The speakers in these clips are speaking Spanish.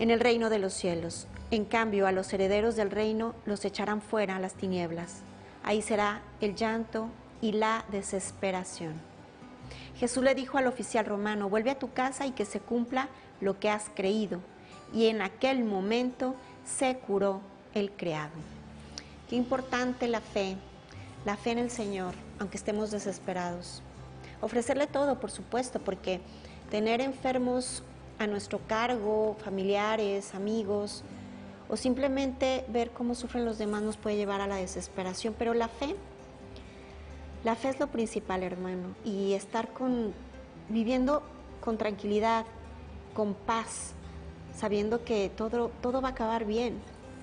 en el reino de los cielos. En cambio, a los herederos del reino los echarán fuera a las tinieblas. Ahí será el llanto y la desesperación. Jesús le dijo al oficial romano: vuelve a tu casa y que se cumpla lo que has creído. Y en aquel momento se curó el criado. Qué importante la fe en el Señor, aunque estemos desesperados. Ofrecerle todo, por supuesto, porque tener enfermos a nuestro cargo, familiares, amigos, o simplemente ver cómo sufren los demás nos puede llevar a la desesperación. Pero la fe es lo principal, hermano, y estar viviendo con tranquilidad, con paz, sabiendo que todo va a acabar bien.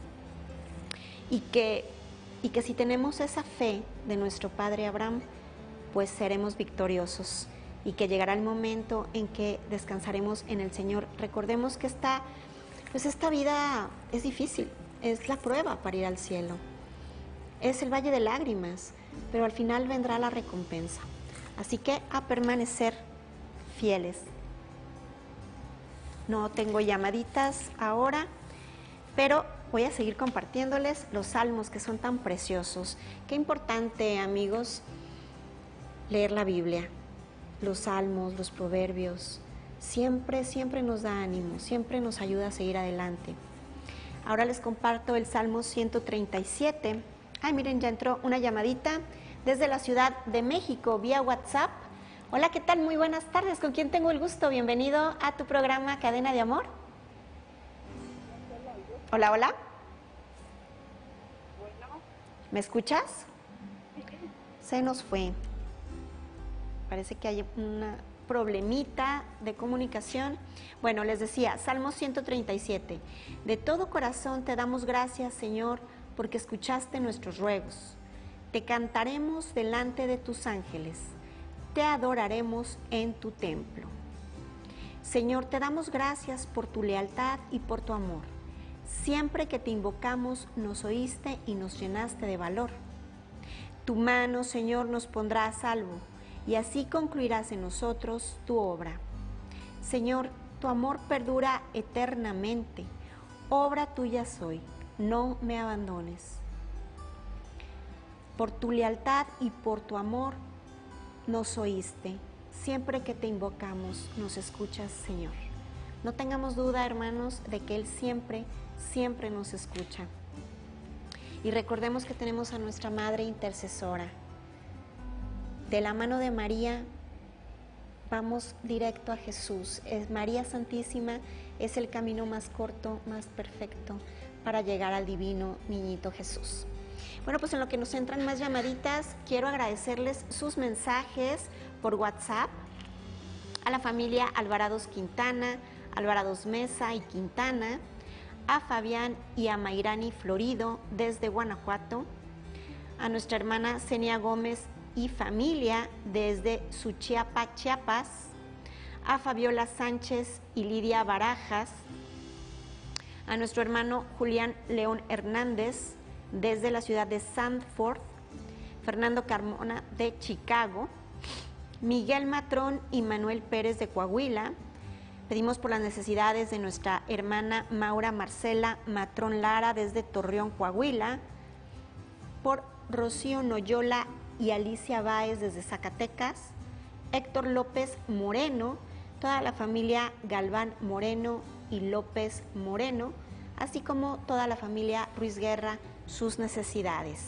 Y que si tenemos esa fe de nuestro padre Abraham, pues seremos victoriosos y que llegará el momento en que descansaremos en el Señor. Recordemos que esta vida es difícil, es la prueba para ir al cielo, es el valle de lágrimas, pero al final vendrá la recompensa. Así que a permanecer fieles. No tengo llamaditas ahora, pero voy a seguir compartiéndoles los salmos que son tan preciosos. Qué importante, amigos, leer la Biblia, los salmos, los proverbios. Siempre nos da ánimo, siempre nos ayuda a seguir adelante. Ahora les comparto el Salmo 137. Ay, miren, ya entró una llamadita desde la Ciudad de México vía WhatsApp. Hola, ¿qué tal? Muy buenas tardes. ¿Con quién tengo el gusto? Bienvenido a tu programa Cadena de Amor. Hola, hola. ¿Me escuchas? Se nos fue. Parece que hay una problemita de comunicación. Bueno, les decía, Salmo 137. De todo corazón te damos gracias, Señor, porque escuchaste nuestros ruegos. Te cantaremos delante de tus ángeles. Te adoraremos en tu templo. Señor, te damos gracias por tu lealtad y por tu amor. Siempre que te invocamos, nos oíste y nos llenaste de valor. Tu mano, Señor, nos pondrá a salvo, y así concluirás en nosotros tu obra. Señor, tu amor perdura eternamente. Obra tuya soy, no me abandones. Por tu lealtad y por tu amor nos oíste. Siempre que te invocamos, nos escuchas, Señor. No tengamos duda, hermanos, de que Él siempre nos escucha. Y recordemos que tenemos a nuestra Madre Intercesora. De la mano de María vamos directo a Jesús. María Santísima es el camino más corto, más perfecto para llegar al divino niñito Jesús. Bueno, pues en lo que nos entran más llamaditas, quiero agradecerles sus mensajes por WhatsApp a la familia Alvarados Quintana, Alvarados Mesa y Quintana, a Fabián y a Mayrani Florido desde Guanajuato, a nuestra hermana Zenia Gómez y familia desde Suchiapa, Chiapas, a Fabiola Sánchez y Lidia Barajas, a nuestro hermano Julián León Hernández desde la ciudad de Sanford, Fernando Carmona de Chicago, Miguel Matrón y Manuel Pérez de Coahuila. Pedimos por las necesidades de nuestra hermana Maura Marcela Matrón Lara desde Torreón, Coahuila, por Rocío Noyola y Alicia Báez desde Zacatecas, Héctor López Moreno, toda la familia Galván Moreno y López Moreno, así como toda la familia Ruiz Guerra, sus necesidades.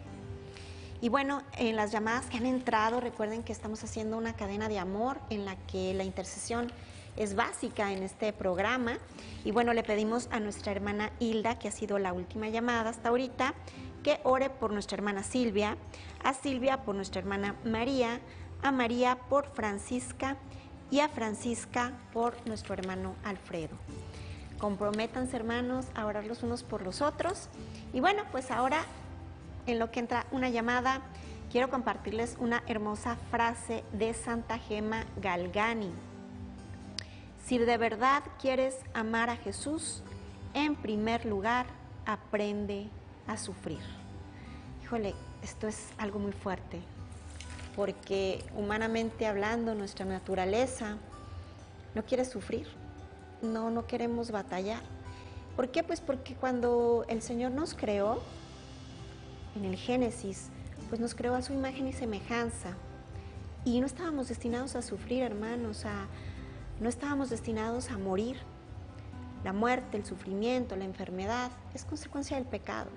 Y bueno, en las llamadas que han entrado, recuerden que estamos haciendo una cadena de amor en la que la intercesión es básica en este programa. Y bueno, le pedimos a nuestra hermana Hilda, que ha sido la última llamada hasta ahorita, que ore por nuestra hermana Silvia, a Silvia por nuestra hermana María, a María por Francisca y a Francisca por nuestro hermano Alfredo. Comprométanse, hermanos, a orar los unos por los otros. Y bueno, pues ahora, en lo que entra una llamada, quiero compartirles una hermosa frase de Santa Gema Galgani. Si de verdad quieres amar a Jesús, en primer lugar, aprende a sufrir. Híjole, esto es algo muy fuerte, porque humanamente hablando, nuestra naturaleza no quiere sufrir. No queremos batallar. ¿Por qué? Pues porque cuando el Señor nos creó, en el Génesis, pues nos creó a su imagen y semejanza. Y no estábamos destinados a sufrir, hermanos, no estábamos destinados a morir. La muerte, el sufrimiento, la enfermedad, es consecuencia del pecado.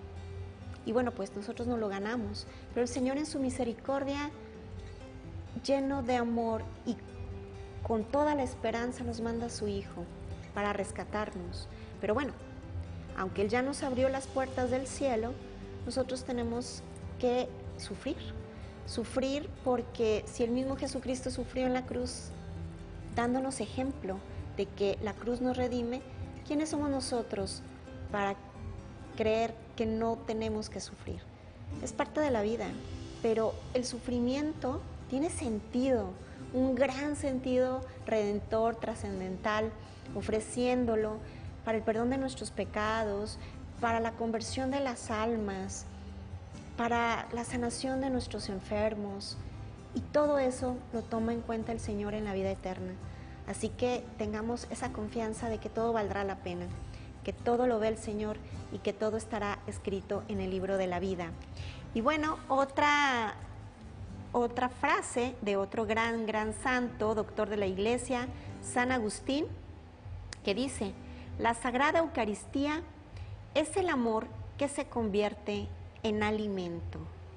Y bueno, pues nosotros no lo ganamos, pero el Señor en su misericordia, lleno de amor y con toda la esperanza, nos manda a su Hijo para rescatarnos. Pero bueno, aunque Él ya nos abrió las puertas del cielo, nosotros tenemos que sufrir porque si el mismo Jesucristo sufrió en la cruz, dándonos ejemplo de que la cruz nos redime, ¿quiénes somos nosotros para creer que no tenemos que sufrir? Es parte de la vida, pero el sufrimiento tiene sentido, un gran sentido redentor, trascendental, ofreciéndolo para el perdón de nuestros pecados, para la conversión de las almas, para la sanación de nuestros enfermos, y todo eso lo toma en cuenta el Señor en la vida eterna. Así que tengamos esa confianza de que todo valdrá la pena, que todo lo ve el Señor y que todo estará escrito en el libro de la vida. Y bueno, otra frase de otro gran santo, doctor de la Iglesia, San Agustín, que dice: la Sagrada Eucaristía es el amor que se convierte en alimento.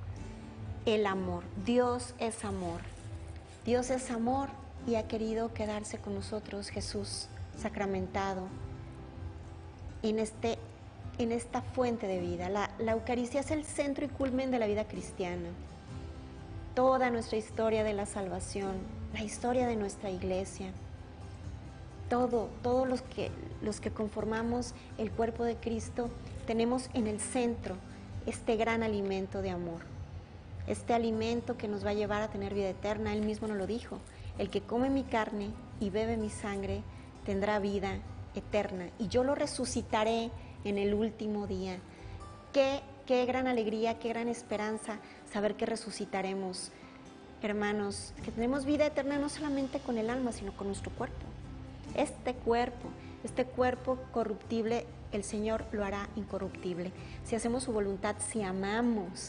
El amor, Dios es amor. Dios es amor y ha querido quedarse con nosotros, Jesús sacramentado, en esta fuente de vida. La Eucaristía es el centro y culmen de la vida cristiana. Toda nuestra historia de la salvación, la historia de nuestra iglesia, todos los que conformamos el cuerpo de Cristo, tenemos en el centro este gran alimento de amor, este alimento que nos va a llevar a tener vida eterna. Él mismo nos lo dijo: el que come mi carne y bebe mi sangre tendrá vida eterna, y yo lo resucitaré en el último día. Qué gran alegría, qué gran esperanza saber que resucitaremos, hermanos, que tenemos vida eterna no solamente con el alma, sino con nuestro cuerpo. Este cuerpo corruptible, el Señor lo hará incorruptible. Si hacemos su voluntad, si amamos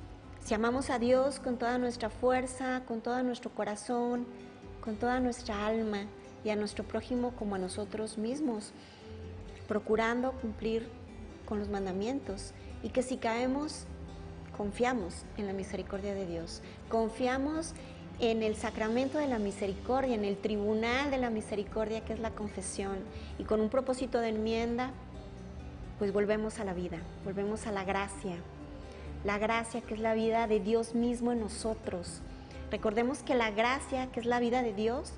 a Dios con toda nuestra fuerza, con todo nuestro corazón, con toda nuestra alma, y a nuestro prójimo como a nosotros mismos, procurando cumplir con los mandamientos, y que si caemos, confiamos en la misericordia de Dios, confiamos en el sacramento de la misericordia, en el tribunal de la misericordia, que es la confesión, y con un propósito de enmienda, pues volvemos a la vida, volvemos a la gracia que es la vida de Dios mismo en nosotros. Recordemos que la gracia, que es la vida de Dios,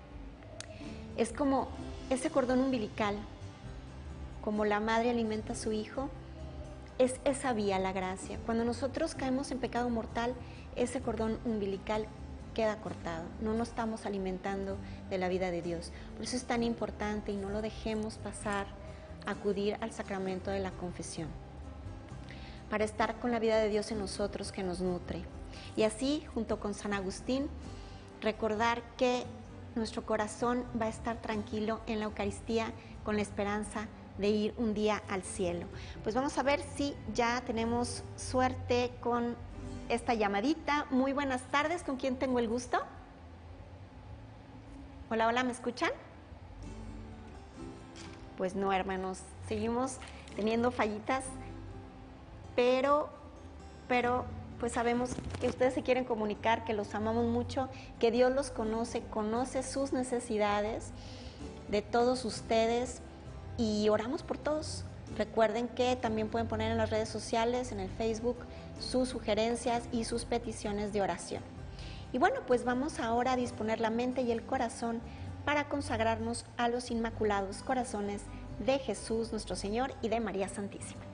es como ese cordón umbilical, como la madre alimenta a su hijo, es esa vía, la gracia. Cuando nosotros caemos en pecado mortal, ese cordón umbilical queda cortado, no nos estamos alimentando de la vida de Dios. Por eso es tan importante, y no lo dejemos pasar, acudir al sacramento de la confesión, para estar con la vida de Dios en nosotros, que nos nutre. Y así, junto con San Agustín, recordar que nuestro corazón va a estar tranquilo en la Eucaristía, con la esperanza de ir un día al cielo. Pues vamos a ver si ya tenemos suerte con esta llamadita. Muy buenas tardes, ¿con quién tengo el gusto? Hola, hola, ¿me escuchan? Pues no, hermanos, seguimos teniendo fallitas, pero pues sabemos que ustedes se quieren comunicar, que los amamos mucho, que Dios los conoce sus necesidades de todos ustedes, y oramos por todos. Recuerden que también pueden poner en las redes sociales, en el Facebook, sus sugerencias y sus peticiones de oración. Y bueno, pues vamos ahora a disponer la mente y el corazón para consagrarnos a los inmaculados corazones de Jesús nuestro Señor y de María Santísima.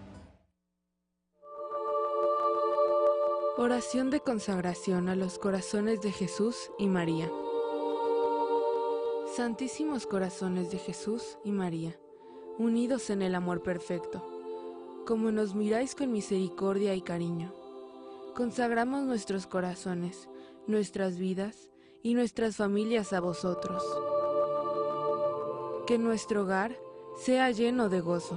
Oración de consagración a los corazones de Jesús y María. Santísimos corazones de Jesús y María, unidos en el amor perfecto, como nos miráis con misericordia y cariño, consagramos nuestros corazones, nuestras vidas y nuestras familias a vosotros. Que nuestro hogar sea lleno de gozo,